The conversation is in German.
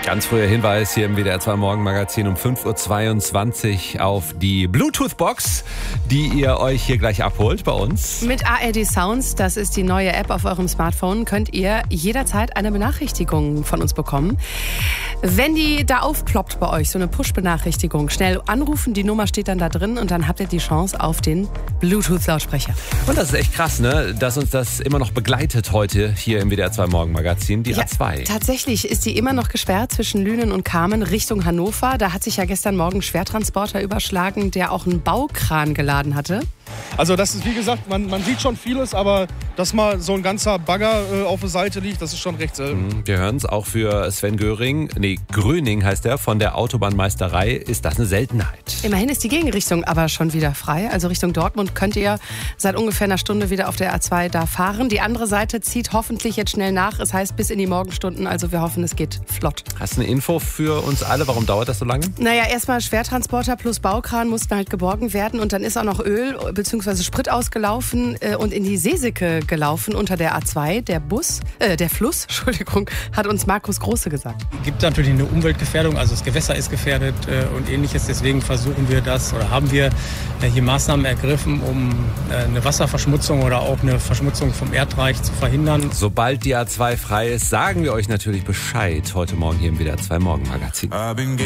Ganz früher Hinweis hier im WDR 2 Morgenmagazin um 5.22 Uhr auf die Bluetooth-Box, die ihr euch hier gleich abholt bei uns. Mit ARD Sounds, das ist die neue App auf eurem Smartphone, könnt ihr jederzeit eine Benachrichtigung von uns bekommen. Wenn die da aufploppt bei euch, so eine Push-Benachrichtigung, schnell anrufen, die Nummer steht dann da drin und dann habt ihr die Chance auf den Bluetooth-Lautsprecher. Und das ist echt krass, ne? Dass uns das immer noch begleitet heute hier im WDR 2 Morgenmagazin, die A2. Tatsächlich ist die immer noch gesperrt zwischen Lünen und Kamen Richtung Hannover. Da hat sich ja gestern Morgen ein Schwertransporter überschlagen, der auch einen Baukran geladen hatte. Also das ist, wie gesagt, man sieht schon vieles, aber dass mal so ein ganzer Bagger auf der Seite liegt, das ist schon recht selten. Wir hören es auch für Sven Gröning heißt er, von der Autobahnmeisterei, ist das eine Seltenheit. Immerhin ist die Gegenrichtung aber schon wieder frei. Also Richtung Dortmund könnt ihr seit ungefähr einer Stunde wieder auf der A2 da fahren. Die andere Seite zieht hoffentlich jetzt schnell nach. Es heißt bis in die Morgenstunden, also wir hoffen, es geht flott. Hast du eine Info für uns alle? Warum dauert das so lange? Naja, erstmal Schwertransporter plus Baukran mussten halt geborgen werden und dann ist auch noch Öl bzw. Sprit ausgelaufen und in die Seesicke gelaufen unter der A2. Der Fluss, hat uns Markus Große gesagt. Es gibt natürlich eine Umweltgefährdung, also das Gewässer ist gefährdet und ähnliches. Deswegen haben wir hier Maßnahmen ergriffen, um eine Wasserverschmutzung oder auch eine Verschmutzung vom Erdreich zu verhindern. Sobald die A2 frei ist, sagen wir euch natürlich Bescheid. Heute Morgen hier im WDR 2 Morgenmagazin.